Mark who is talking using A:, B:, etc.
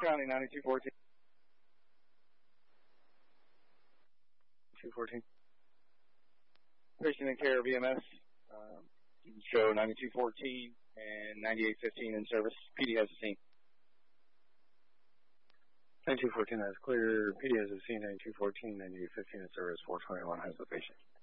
A: County, 9214. 214. Patient in care of EMS. Show 9214 and 9815 in service. PD has a scene. 9214 has clear. PD has a scene. 9214, 9815 in service. 421 has the patient.